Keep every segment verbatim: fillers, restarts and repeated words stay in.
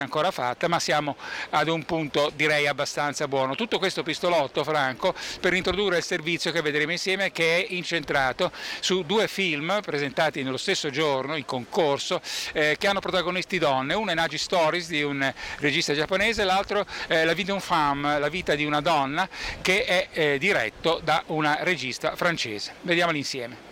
ancora fatta, ma siamo ad un punto direi abbastanza buono. Tutto questo pistolotto, Franco, per introdurre il servizio che vedremo insieme, che è incentrato su due film presentati nello stesso giorno in concorso, eh, che hanno protagonisti donne. Uno è Nagi Stories di un regista giapponese, l'altro è La vie d'une femme, la vita di una donna, che è eh, diretto da una regista francese. Vediamoli insieme.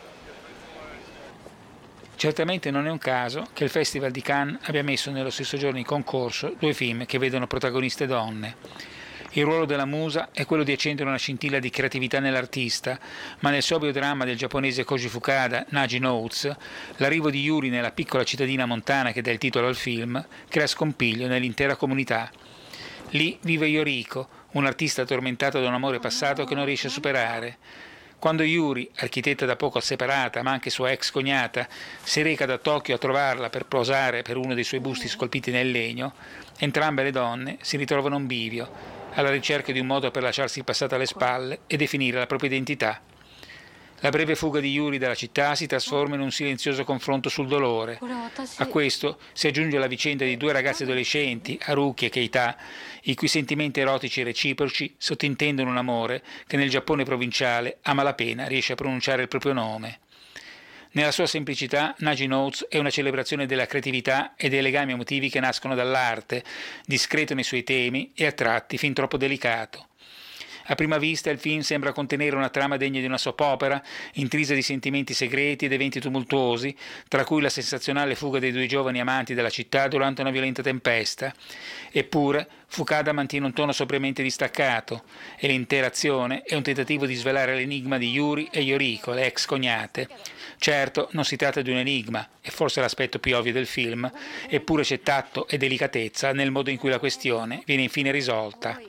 Certamente non è un caso che il Festival di Cannes abbia messo nello stesso giorno in concorso due film che vedono protagoniste donne. Il ruolo della musa è quello di accendere una scintilla di creatività nell'artista, ma nel sobrio dramma del giapponese Koji Fukada, Nagi Notes, l'arrivo di Yuri nella piccola cittadina montana che dà il titolo al film crea scompiglio nell'intera comunità. Lì vive Yoriko, un artista tormentato da un amore passato che non riesce a superare. Quando Yuri, architetta da poco separata ma anche sua ex cognata, si reca da Tokyo a trovarla per posare per uno dei suoi busti scolpiti nel legno, entrambe le donne si ritrovano un bivio, alla ricerca di un modo per lasciarsi il passato alle spalle e definire la propria identità. La breve fuga di Yuri dalla città si trasforma in un silenzioso confronto sul dolore. A questo si aggiunge la vicenda di due ragazze adolescenti, Haruki e Keita, i cui sentimenti erotici reciproci sottintendono un amore che nel Giappone provinciale a malapena riesce a pronunciare il proprio nome. Nella sua semplicità, Nagi Notes è una celebrazione della creatività e dei legami emotivi che nascono dall'arte, discreto nei suoi temi e a tratti fin troppo delicato. A prima vista il film sembra contenere una trama degna di una soap opera, intrisa di sentimenti segreti ed eventi tumultuosi, tra cui la sensazionale fuga dei due giovani amanti dalla città durante una violenta tempesta. Eppure Fukada mantiene un tono sobriamente distaccato e l'intera azione è un tentativo di svelare l'enigma di Yuri e Yoriko, le ex cognate. Certo, non si tratta di un enigma, è forse l'aspetto più ovvio del film, eppure c'è tatto e delicatezza nel modo in cui la questione viene infine risolta.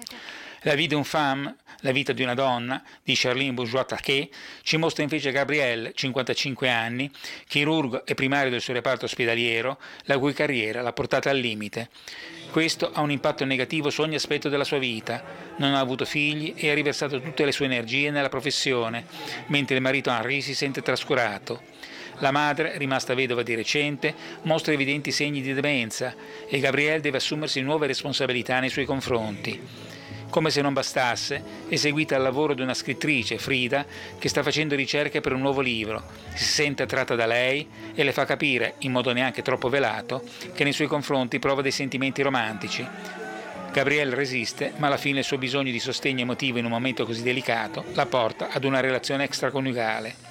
La vie d'une femme, la vita di una donna, di Charlene Bourgeois-Taquet, ci mostra invece Gabrielle, cinquantacinque anni, chirurgo e primario del suo reparto ospedaliero, la cui carriera l'ha portata al limite. Questo ha un impatto negativo su ogni aspetto della sua vita. Non ha avuto figli e ha riversato tutte le sue energie nella professione, mentre il marito Henri si sente trascurato. La madre, rimasta vedova di recente, mostra evidenti segni di demenza e Gabrielle deve assumersi nuove responsabilità nei suoi confronti. Come se non bastasse, è seguita al lavoro di una scrittrice, Frida, che sta facendo ricerche per un nuovo libro. Si sente attratta da lei e le fa capire, in modo neanche troppo velato, che nei suoi confronti prova dei sentimenti romantici. Gabrielle resiste, ma alla fine il suo bisogno di sostegno emotivo in un momento così delicato la porta ad una relazione extraconiugale.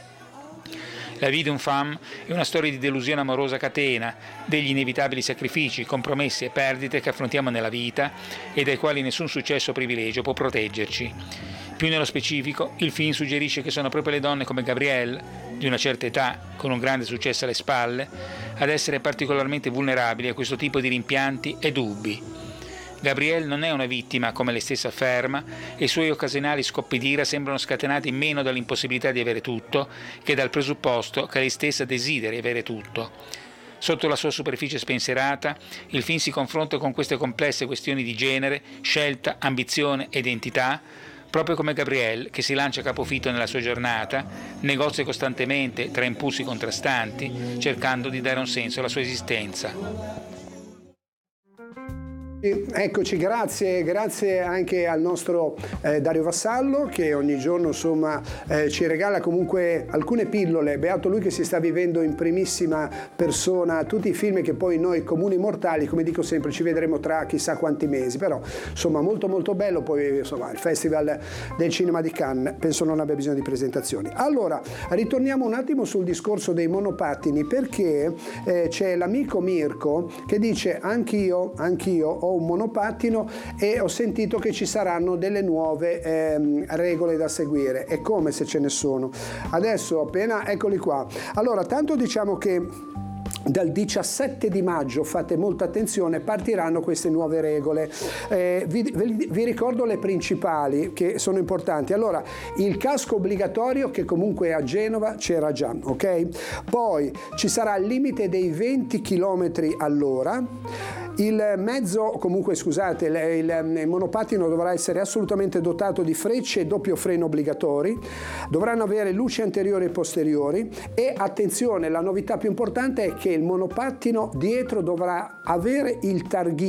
La vie d'une femme è una storia di delusione amorosa a catena, degli inevitabili sacrifici, compromessi e perdite che affrontiamo nella vita e dai quali nessun successo o privilegio può proteggerci. Più nello specifico, il film suggerisce che sono proprio le donne come Gabrielle, di una certa età, con un grande successo alle spalle, ad essere particolarmente vulnerabili a questo tipo di rimpianti e dubbi. Gabrielle non è una vittima, come lei stessa afferma, e i suoi occasionali scoppi d'ira sembrano scatenati meno dall'impossibilità di avere tutto che dal presupposto che lei stessa desideri avere tutto. Sotto la sua superficie spensierata, il film si confronta con queste complesse questioni di genere, scelta, ambizione e identità, proprio come Gabrielle, che si lancia a capofitto nella sua giornata, negozia costantemente tra impulsi contrastanti, cercando di dare un senso alla sua esistenza. Eccoci, grazie, grazie anche al nostro eh, Dario Vassallo che ogni giorno insomma eh, ci regala comunque alcune pillole. Beato lui che si sta vivendo in primissima persona tutti i film che poi noi comuni mortali, come dico sempre, ci vedremo tra chissà quanti mesi, però insomma molto molto bello. Poi insomma il Festival del Cinema di Cannes penso non abbia bisogno di presentazioni. Allora ritorniamo un attimo sul discorso dei monopattini, perché eh, c'è l'amico Mirko che dice anch'io, anch'io ho un monopattino e ho sentito che ci saranno delle nuove ehm, regole da seguire. E come se ce ne sono? Adesso appena, eccoli qua. Allora, tanto diciamo che dal diciassette di maggio, fate molta attenzione, partiranno queste nuove regole. Eh, vi, vi ricordo le principali che sono importanti. Allora, il casco obbligatorio che comunque a Genova c'era già, ok? Poi ci sarà il limite dei venti chilometri all'ora. Il mezzo, comunque scusate, il, il monopattino dovrà essere assolutamente dotato di frecce e doppio freno obbligatori, dovranno avere luci anteriori e posteriori e attenzione, la novità più importante è che il monopattino dietro dovrà avere il targhino